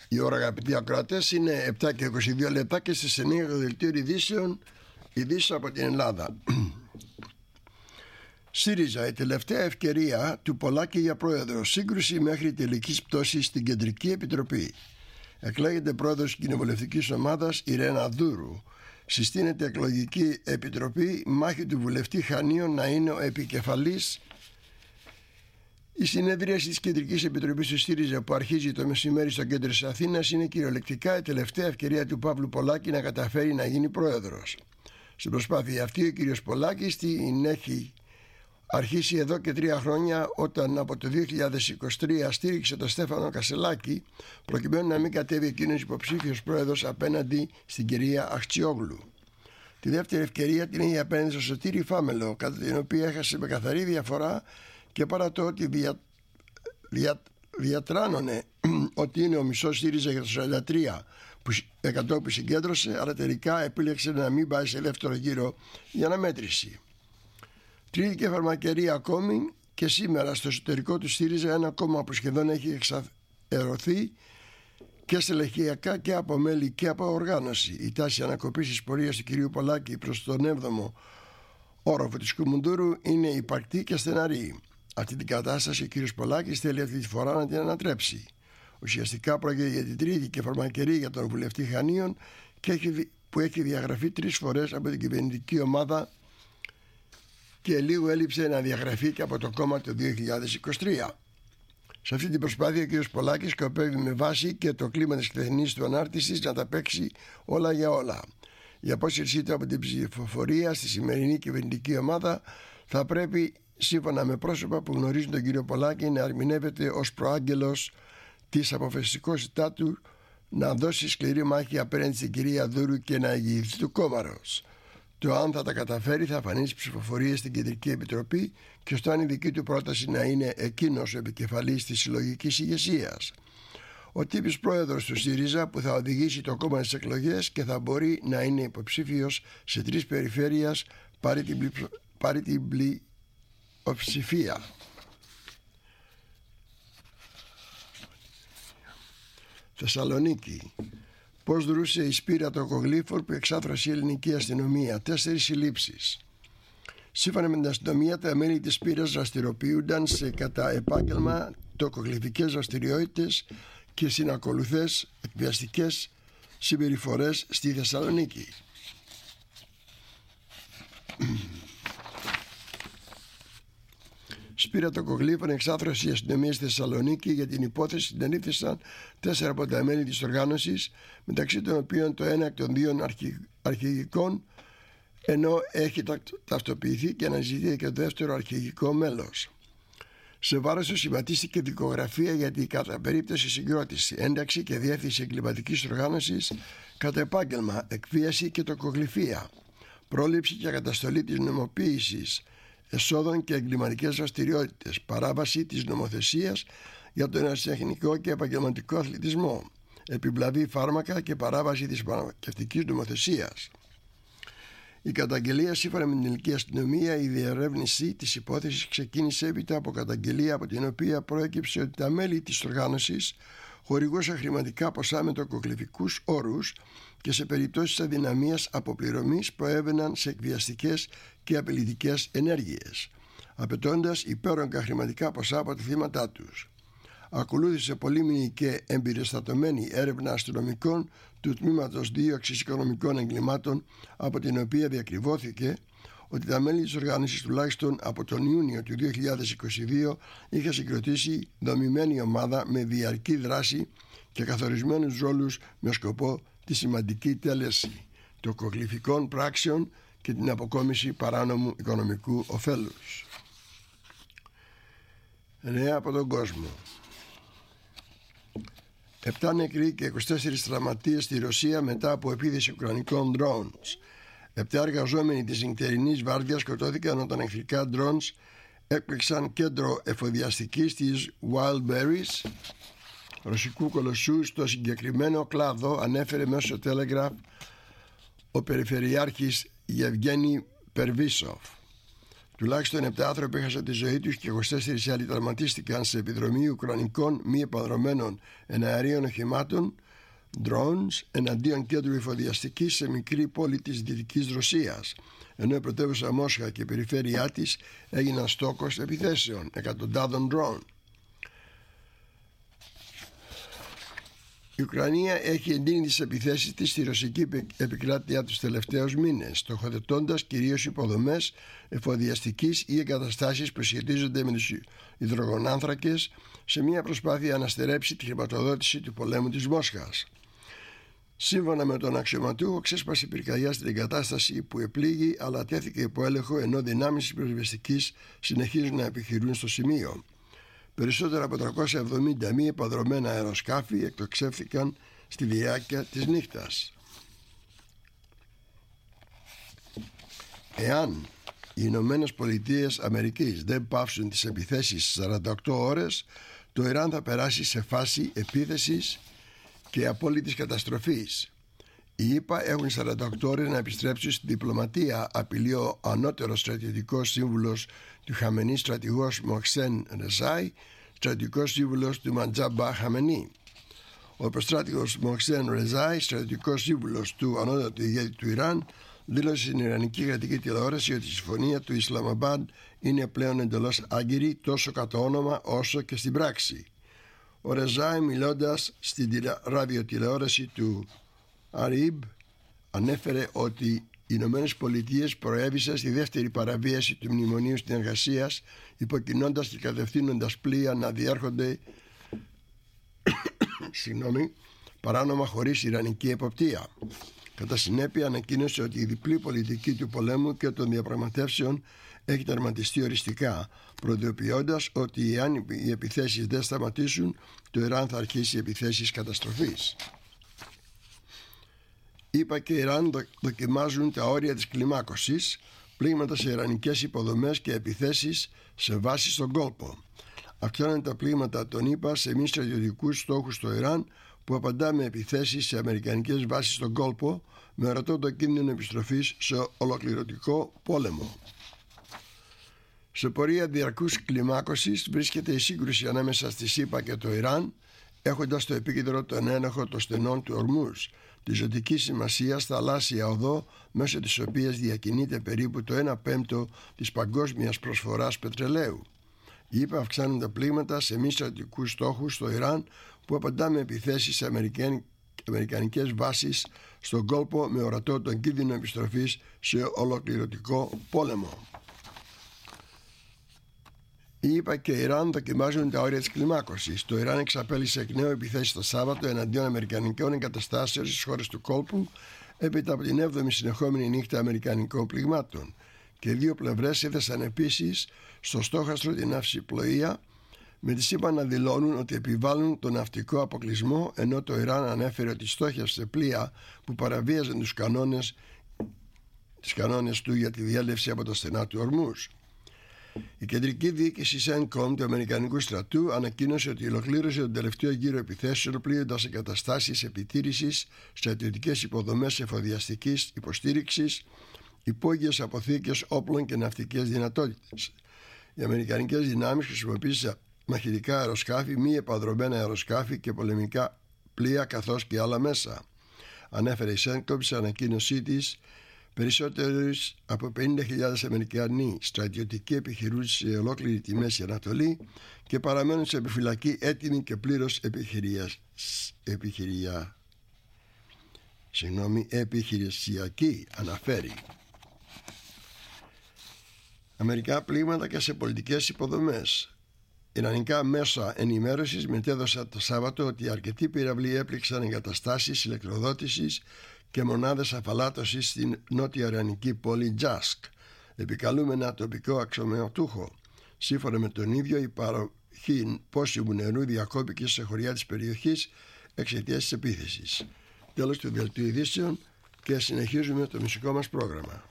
Η ώρα, αγαπητοί ακροατές, είναι 7 και 22 λεπτά και σε νέο δελτίο ειδήσεων από την Ελλάδα. ΣΥΡΙΖΑ, η τελευταία ευκαιρία του Πολάκη για πρόεδρο. Σύγκρουση μέχρι τελικής πτώσης στην Κεντρική Επιτροπή. Εκλέγεται πρόεδρος κοινοβουλευτικής ομάδας η Ρένα Δούρου. Συστήνεται εκλογική επιτροπή. Μάχη του βουλευτή Χανίων να είναι ο επικεφαλής. Η συνεδρίαση της Κεντρικής Επιτροπής του ΣΥΡΙΖΑ που αρχίζει το μεσημέρι στο κέντρο της Αθήνας είναι κυριολεκτικά η τελευταία ευκαιρία του Παύλου Πολάκη να καταφέρει να γίνει πρόεδρος. Στην προσπάθεια αυτή ο κύριος Πολάκης την έχει αρχίσει εδώ και 3 χρόνια, όταν από το 2023 στήριξε τον Στέφανο Κασελάκη προκειμένου να μην κατέβει εκείνος υποψήφιος πρόεδρος απέναντι στην κυρία Αχτσιόγλου. Τη δεύτερη ευκαιρία την είχε απέναντι στο Σωτήρη Φάμελο, κατά την οποία έχασε με καθαρή διαφορά, και παρά το ότι διατράνωνε ότι είναι ο μισός ΣΥΡΙΖΑ για το 43% που συγκέντρωσε, αλλά τελικά επίλεξε να μην πάει σε δεύτερο γύρο για αναμέτρηση. Τρίτη και φαρμακερία ακόμη, και σήμερα στο εσωτερικό του ΣΥΡΙΖΑ ένα κόμμα που σχεδόν έχει εξαερωθεί και στελεχειακά και από μέλη και από οργάνωση. Η τάση ανακοπής της πορείας του κυρίου Πολάκη προς τον 7ο όροφο της Κουμουντούρου είναι υπαρκτή και στεναρή. Αυτή την κατάσταση ο κύριος Πολάκης θέλει αυτή τη φορά να την ανατρέψει. Ουσιαστικά πρόκειται για την τρίτη και φαρμακερία για τον βουλευτή Χανίων που έχει διαγραφεί 3 φορές από την κυβερνητική ομάδα και λίγο έλειψε να διαγραφεί και από το κόμμα το 2023. Σε αυτή την προσπάθεια ο κ. Πολάκης σκοπεύει με βάση και το κλίμα της χθεσινής του ανάρτησης να τα παίξει όλα για όλα. Η απόσυρσή του από την ψηφοφορία στη σημερινή κυβερνητική ομάδα θα πρέπει, σύμφωνα με πρόσωπα που γνωρίζουν τον κύριο Πολάκη, να ερμηνεύεται ως προάγγελος της αποφασιστικότητά του να δώσει σκληρή μάχη απέναντι στην κυρία Δούρου και να ηγηθεί του κόμματος. Το αν θα τα καταφέρει θα φανεί στις ψηφοφορίες στην Κεντρική Επιτροπή και στο αν η δική του πρόταση να είναι εκείνος ο επικεφαλής της συλλογικής ηγεσίας. Ο τύπης πρόεδρος του ΣΥΡΙΖΑ που θα οδηγήσει το κόμμα στις εκλογές και θα μπορεί να είναι υποψήφιος σε 3 περιφέρειες πάρει την πλειοψηφία. Θεσσαλονίκη. Πώς δρούσε η Σπύρα Τοκογλύφων που εξάθρωσε η ελληνική αστυνομία. 4 συλλήψεις. Σύμφωνα με την αστυνομία, τα μέλη της Σπύρας δραστηριοποιούνταν σε κατά επάγγελμα τοκογλυφικές δραστηριότητες και συνακολουθές εκβιαστικές συμπεριφορές στη Θεσσαλονίκη. Σπύρα Τοκογλύφων εξάθρωσε η αστυνομία στη Θεσσαλονίκη. Για την υπόθεση συνελήφθησαν 4 από τα μέλη της οργάνωσης, μεταξύ των οποίων το ένα εκ των 2 αρχηγικών, ενώ έχει ταυτοποιηθεί και αναζητείται και το δεύτερο αρχηγικό μέλος. Σε βάρος του σχηματίστηκε δικογραφία για την κατά περίπτωση συγκρότηση, ένταξη και διεύθυνση εγκληματικής οργάνωσης κατά επάγγελμα, εκβίαση και τοκογλυφία, πρόληψη και καταστολή της νομοποίησης εσόδων και εγκληματικές δραστηριότητες, παράβαση της νομοθεσίας για τον ερασιτεχνικό και επαγγελματικό αθλητισμό, επιβλαβή φάρμακα και παράβαση της φαρμακευτικής νομοθεσίας. Η καταγγελία, σύμφωνα με την ελληνική αστυνομία, η διερεύνηση της υπόθεσης ξεκίνησε έπειτα από καταγγελία από την οποία προέκυψε ότι τα μέλη της οργάνωσης χορηγούσαν χρηματικά ποσά με τοκογλυφικούς όρους και σε περιπτώσεις αδυναμίας αποπληρωμής προέβαιναν σε εκβιαστικές και απειλητικές ενέργειες, απαιτώντας υπέρογκα χρηματικά ποσά από τα θύματα τους. Ακολούθησε πολύμηνη και εμπειριστατωμένη έρευνα αστυνομικών του τμήματος δίωξης οικονομικών εγκλημάτων, από την οποία διακριβώθηκε ότι τα μέλη της οργάνωσης τουλάχιστον από τον Ιούνιο του 2022 είχαν συγκροτήσει δομημένη ομάδα με διαρκή δράση και καθορισμένους ρόλους με σκοπό τη σημαντική τέλεση τοκογλυφικών πράξεων και την αποκόμιση παράνομου οικονομικού ωφέλους. Νέα από τον κόσμο. 7 νεκροί και 24 τραυματίες στη Ρωσία μετά από επίθεση ουκρανικών drones. 7 εργαζόμενοι της νυχτερινής βάρδιας σκοτώθηκαν όταν εχθρικά drones έπληξαν κέντρο εφοδιαστικής της Wildberries, ρωσικού κολοσσού, στο συγκεκριμένο κλάδο, ανέφερε μέσω Telegraph ο περιφερειάρχης Γευγένη Περβίσοφ. Τουλάχιστον 7 άνθρωποι έχασαν τη ζωή τους και 24 άλλοι τραυματίστηκαν σε επιδρομή ουκρανικών μη επανδρομένων εναερίων οχημάτων, drones, εναντίον κέντρου εφοδιαστικής σε μικρή πόλη της Δυτικής Ρωσίας, ενώ η πρωτεύουσα Μόσχα και η περιφέρειά της έγιναν στόχος επιθέσεων εκατοντάδων drone. Η Ουκρανία έχει εντείνει τις επιθέσεις της στη ρωσική επικράτεια τους τελευταίους μήνες, στοχοθετώντας κυρίως υποδομές εφοδιαστικής ή εγκαταστάσεις που σχετίζονται με τους υδρογονάνθρακες, σε μια προσπάθεια να στερέψει τη χρηματοδότηση του πολέμου της Μόσχας. Σύμφωνα με τον αξιωματούχο, ξέσπασε πυρκαγιά στην εγκατάσταση που επλήγει, αλλά τέθηκε υπό έλεγχο, ενώ δυνάμεις της πυροσβεστικής συνεχίζουν να επιχειρούν στο σημείο. Περισσότερα από 370 μη επανδρομένα αεροσκάφη εκτοξεύθηκαν στη διάρκεια της νύχτας. Εάν οι Ηνωμένες Πολιτείες Αμερικής δεν πάυσουν τις επιθέσεις στις 48 ώρες, το Ιράν θα περάσει σε φάση επίθεσης και απόλυτης καταστροφής. Οι ΗΠΑ έχουν 48 ώρες να επιστρέψουν στη διπλωματία, απειλεί ο ανώτερος στρατιωτικός σύμβουλος του Χαμενή, στρατηγός Μοχσέν Ρεζάι, στρατιωτικός σύμβουλος του Μαντζάμπα Χαμενή. Ο προστράτηγος Μοχσέν Ρεζάι, στρατιωτικός σύμβουλος του ανώτατου ηγέτη του Ιράν, δήλωσε στην Ιρανική κρατική τηλεόραση ότι η συμφωνία του Ισλαμαμπάντ είναι πλέον εντελώς άγκυρη, τόσο κατά όνομα όσο και στην πράξη. Ο Ρεζάι, μιλώντας στην ραδιοτηλεόραση του Αρίμπ, ανέφερε ότι οι Ηνωμένες Πολιτείες προέβησαν στη δεύτερη παραβίαση του Μνημονίου Συνεργασίας, υποκινώντας και κατευθύνοντας πλοία να διέρχονται παράνομα χωρίς ιρανική εποπτεία. Κατά συνέπεια, ανακοίνωσε ότι η διπλή πολιτική του πολέμου και των διαπραγματεύσεων έχει τερματιστεί οριστικά, προειδοποιώντας ότι εάν οι επιθέσεις δεν σταματήσουν, το Ιράν θα αρχίσει επιθέσεις καταστροφής. ΗΠΑ και Ιράν δοκιμάζουν τα όρια της κλιμάκωσης, πλήγματα σε ιρανικές υποδομές και επιθέσεις σε βάσεις στον κόλπο. Αυξάνονται τα πλήγματα των ΗΠΑ σε μη στρατιωτικούς στόχους στο Ιράν, που απαντά με επιθέσεις σε αμερικανικές βάσεις στον κόλπο, με ορατό το κίνδυνο επιστροφής σε ολοκληρωτικό πόλεμο. Σε πορεία διαρκούς κλιμάκωσης βρίσκεται η σύγκρουση ανάμεσα στη ΣΥΠΑ και το Ιράν, έχοντας στο επίκεντρο τον έλεγχο των στενών του Ορμούζ, τη ζωτική σημασία θαλάσσια οδό, μέσω της οποίας διακινείται περίπου το 1/5 της παγκόσμιας προσφοράς πετρελαίου. Οι ΗΠΑ αυξάνουν τα πλήγματα σε μη στρατιωτικούς στόχους στο Ιράν, που απαντά με επιθέσεις σε αμερικανικές βάσεις στον κόλπο, με ορατό τον κίνδυνο επιστροφής σε ολοκληρωτικό πόλεμο. Οι ΗΠΑ και η Ιράν δοκιμάζουν τα όρια της κλιμάκωσης. Το Ιράν εξαπέλυσε εκ νέου επιθέσεις το Σάββατο εναντίον αμερικανικών εγκαταστάσεων στις χώρες του κόλπου, έπειτα από την 7η συνεχόμενη νύχτα αμερικανικών πληγμάτων. Και οι δύο πλευρές έθεσαν επίσης στο στόχαστρο την ναυσιπλοεία, με τις ΗΠΑ να δηλώνουν ότι επιβάλλουν τον ναυτικό αποκλεισμό, ενώ το Ιράν ανέφερε ότι στόχευσε πλοία που παραβίαζαν τους κανόνες του για τη διέλευση από τα στενά του Ορμούζ. Η κεντρική διοίκηση CENTCOM του Αμερικανικού στρατού ανακοίνωσε ότι ολοκλήρωσε τον τελευταίο γύρο επιθέσεων, πλοίοντας εγκαταστάσεις επιτήρησης, στρατιωτικές υποδομές εφοδιαστικής υποστήριξης, υπόγειες αποθήκες όπλων και ναυτικές δυνατότητες. Οι αμερικανικές δυνάμεις χρησιμοποίησαν μαχητικά αεροσκάφη, μη επανδρομένα αεροσκάφη και πολεμικά πλοία, καθώς και άλλα μέσα. Ανέφερε η CENTCOM σε ανακοίνωσή της. Περισσότερους από 50.000 Αμερικανοί στρατιωτικοί επιχειρούν σε ολόκληρη τη Μέση Ανατολή και παραμένουν σε επιφυλακή, έτοιμοι και πλήρως επιχειρησιακοί, αναφέρει. Αμερικανικά πλήγματα και σε πολιτικές υποδομές. Ιρανικά μέσα ενημέρωσης μετέδωσαν το Σάββατο ότι αρκετοί πυραυλοί έπληξαν εγκαταστάσεις ηλεκτροδότησης και μονάδες αφαλάτωσης στην νότια ιρανική πόλη Τζάσκ, επικαλούμενα τοπικό αξιωματούχο. Σύμφωνα με τον ίδιο, η παροχή πόσιμου νερού διακόπηκε σε χωριά της περιοχής εξαιτίας της επίθεσης. Τέλος του δελτίου ειδήσεων, και συνεχίζουμε το μουσικό μας πρόγραμμα.